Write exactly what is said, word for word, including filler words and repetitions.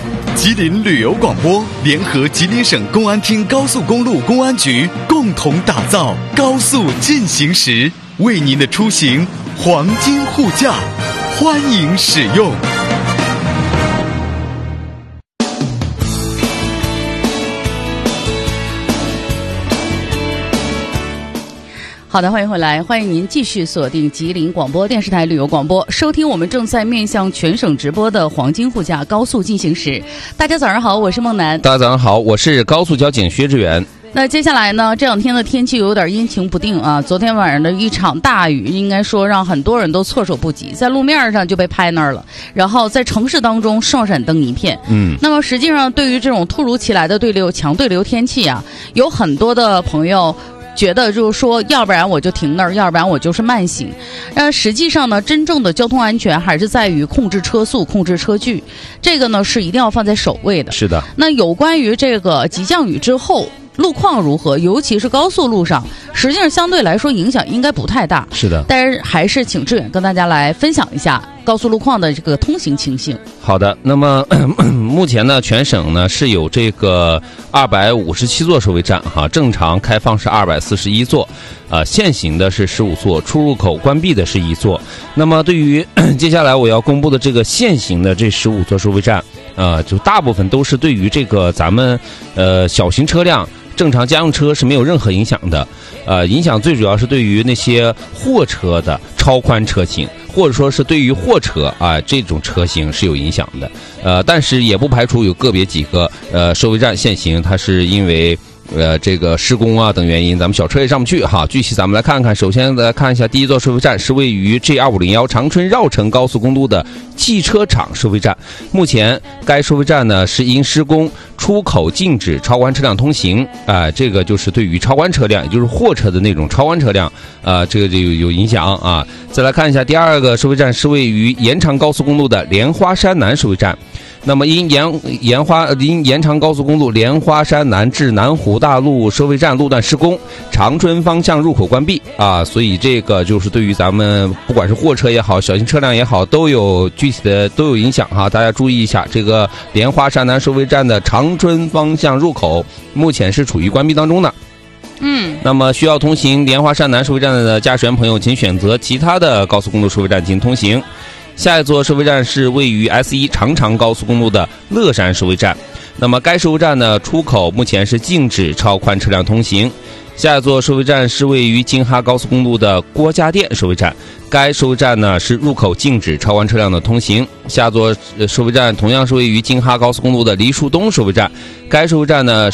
吉林旅游广播联合吉林省公安厅高速公路公安局共同打造高速进行时，为您的出行黄金护驾，欢迎使用。 好的，欢迎回来，欢迎您继续锁定吉林广播电视台旅游广播，收听我们正在面向全省直播的黄金护驾高速进行时。大家早上好，我是梦楠。 大家早上好，我是高速交警薛志远。 那接下来呢，这两天的天气有点阴晴不定啊。昨天晚上的一场大雨，应该说让很多人都措手不及，在路面上就被拍那儿了，然后在城市当中双闪灯一片。嗯，那么实际上对于这种突如其来的对流强对流天气啊，有很多的朋友觉得就是说，要不然我就停那儿，要不然我就是慢行。呃，实际上呢，真正的交通安全还是在于控制车速、控制车距，这个呢是一定要放在首位的。 是的。 那有关于这个急降雨之后路况如何，尤其是高速路上，实际上相对来说影响应该不太大。 是的。 但是还是请志远跟大家来分享一下高速路况的这个通行情形。 好的，那么目前呢，全省呢是有这个二百五十七座收费站哈，正常开放是二百四十一座，呃，限行的是十五座，出入口关闭的是一座。那么对于接下来我要公布的这个限行的这十五座收费站，呃，就大部分都是对于这个咱们呃小型车辆。正常家用车是没有任何影响的，呃，影响最主要是对于那些货车的超宽车型，或者说是对于货车啊、呃、这种车型是有影响的，呃，但是也不排除有个别几个呃收费站限行，它是因为呃这个施工啊等原因，咱们小车也上不去哈。具体咱们来看看，首先来看一下第一座收费站是位于 G 二五零一 长春绕城高速公路的汽车厂收费站。目前该收费站呢是因施工出口禁止超宽车辆通行，啊、呃，这个就是对于超宽车辆，也就是货车的那种超宽车辆，啊、呃，这个就有有影响啊。再来看一下第二个收费站是位于延长高速公路的莲花山南收费站。那么因延延花因延长高速公路莲花山南至南湖大路收费站路段施工，长春方向入口关闭啊，所以这个就是对于咱们不管是货车也好，小型车辆也好，都有具体的都有影响哈，大家注意一下，这个莲花山南收费站的长春方向入口目前是处于关闭当中的。嗯，那么需要通行莲花山南收费站的驾驶员朋友，请选择其他的高速公路收费站进行通行。下一座收费站是位于 S 一 长长高速公路的乐山收费站，那么该收费站呢出口目前是禁止超宽车辆通行。下一座收费站是位于京哈高速公路的郭家店收费站，该收费站呢是入口禁止超宽车辆的通行。下座收费站同样是位于京哈高速公路的梨树东收费站，该收费站呢